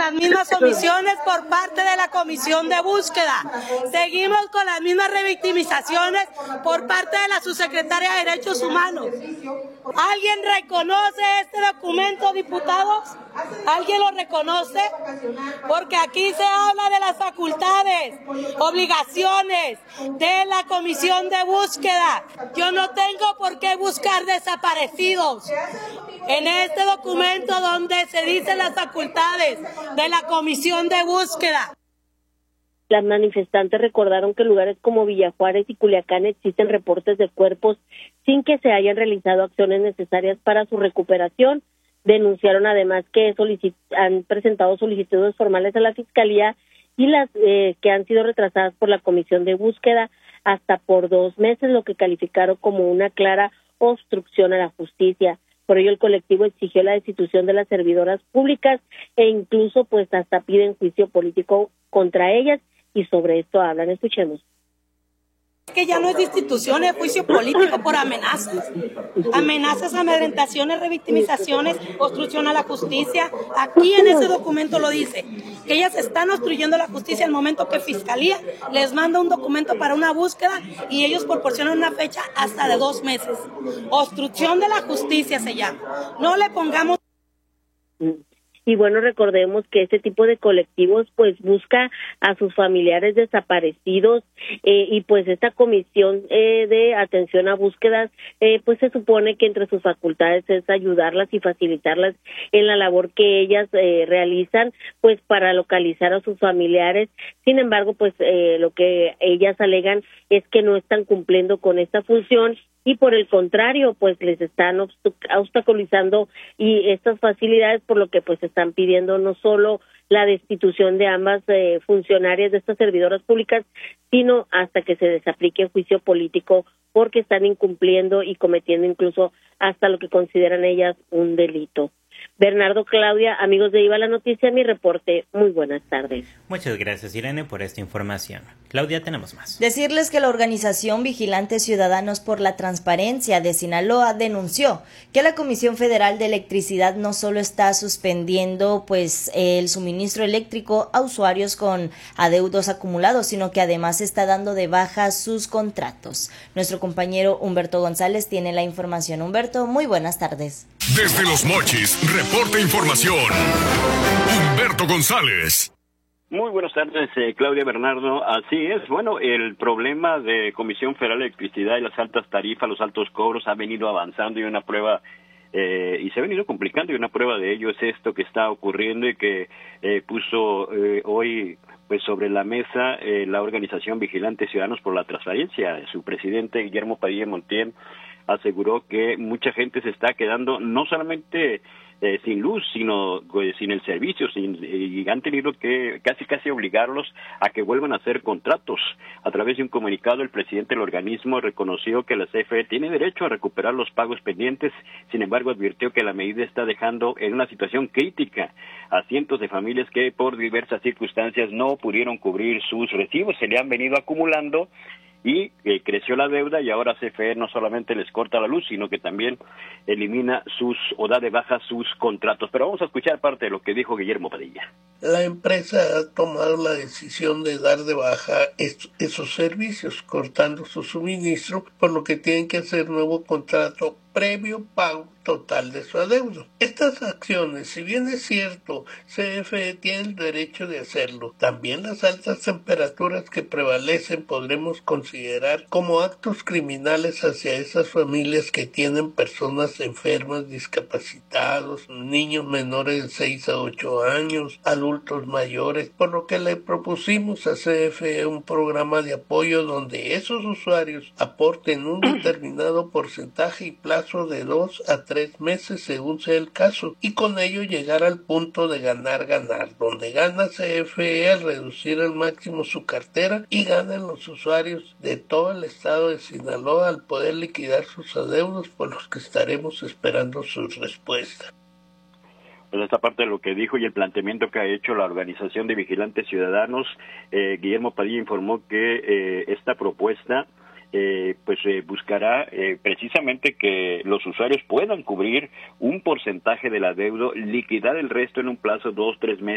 las mismas omisiones por parte de la Comisión de Búsqueda. Seguimos con las mismas revictimizaciones por parte de la subsecretaria de Derechos Humanos. ¿Alguien reconoce este documento, diputados? ¿Alguien lo reconoce? Porque aquí se habla de las facultades, obligaciones de la Comisión de Búsqueda. Yo no tengo por qué buscar desaparecidos. En este documento donde se dicen las facultades de la Comisión de Búsqueda. Las manifestantes recordaron que en lugares como Villa Juárez y Culiacán existen reportes de cuerpos sin que se hayan realizado acciones necesarias para su recuperación. Denunciaron además que han presentado solicitudes formales a la Fiscalía y las que han sido retrasadas por la Comisión de Búsqueda hasta por 2 meses, lo que calificaron como una clara obstrucción a la justicia. Por ello, el colectivo exigió la destitución de las servidoras públicas e incluso pues hasta piden juicio político contra ellas, y sobre esto hablan. Escuchemos. Que ya no es destitución, es juicio político por amenazas. Amenazas, amedrentaciones, revictimizaciones, obstrucción a la justicia. Aquí en ese documento lo dice, que ellas están obstruyendo la justicia al momento que Fiscalía les manda un documento para una búsqueda y ellos proporcionan una fecha hasta de 2 meses. Obstrucción de la justicia se llama. No le pongamos... Y bueno, recordemos que este tipo de colectivos pues busca a sus familiares desaparecidos y pues esta comisión de atención a búsquedas pues se supone que entre sus facultades es ayudarlas y facilitarlas en la labor que ellas realizan pues para localizar a sus familiares. Sin embargo, pues lo que ellas alegan es que no están cumpliendo con esta función y por el contrario, pues les están obstaculizando y estas facilidades, por lo que pues están pidiendo no solo la destitución de ambas funcionarias de estas servidoras públicas, sino hasta que se desaplique el juicio político porque están incumpliendo y cometiendo incluso hasta lo que consideran ellas un delito. Bernardo, Claudia, amigos de Iba la Noticia, mi reporte. Muy buenas tardes. Muchas gracias, Irene, por esta información. Claudia, tenemos más. Decirles que la organización Vigilantes Ciudadanos por la Transparencia de Sinaloa denunció que la Comisión Federal de Electricidad no solo está suspendiendo pues el suministro eléctrico a usuarios con adeudos acumulados, sino que además está dando de baja sus contratos. Nuestro compañero Humberto González tiene la información. Humberto, muy buenas tardes. Desde Los Mochis, reporta información, Humberto González. Muy buenas tardes, Claudia, Bernardo. Así es, bueno, el problema de Comisión Federal de Electricidad y las altas tarifas, los altos cobros ha venido avanzando y una prueba y se ha venido complicando y una prueba de ello es esto que está ocurriendo y que puso hoy pues sobre la mesa la organización Vigilantes Ciudadanos por la Transparencia. Su presidente, Guillermo Padilla Montiel, aseguró que mucha gente se está quedando no solamente sin luz, sino sin el servicio, y han tenido que casi obligarlos a que vuelvan a hacer contratos. A través de un comunicado, el presidente del organismo reconoció que la CFE tiene derecho a recuperar los pagos pendientes, sin embargo advirtió que la medida está dejando en una situación crítica a cientos de familias que por diversas circunstancias no pudieron cubrir sus recibos, se le han venido acumulando y creció la deuda y ahora CFE no solamente les corta la luz, sino que también elimina o da de baja sus contratos. Pero vamos a escuchar parte de lo que dijo Guillermo Padilla. La empresa ha tomado la decisión de dar de baja esos servicios, cortando su suministro, por lo que tienen que hacer nuevo contrato previo pago total de su adeudo. Estas acciones, si bien es cierto, CFE tiene el derecho de hacerlo, también las altas temperaturas que prevalecen podremos considerar como actos criminales hacia esas familias que tienen personas enfermas, discapacitados, niños menores de 6 a 8 años, adultos mayores, por lo que le propusimos a CFE un programa de apoyo donde esos usuarios aporten un determinado porcentaje y plazo de 2 a 3 meses según sea el caso, y con ello llegar al punto de ganar, donde gana CFE al reducir al máximo su cartera y ganan los usuarios de todo el estado de Sinaloa al poder liquidar sus adeudos, por los que estaremos esperando sus respuestas. Pues esta parte de lo que dijo y el planteamiento que ha hecho la organización de Vigilantes Ciudadanos, Guillermo Padilla informó que esta propuesta buscará precisamente que los usuarios puedan cubrir un porcentaje del adeudo, liquidar el resto en un plazo de 2-3 meses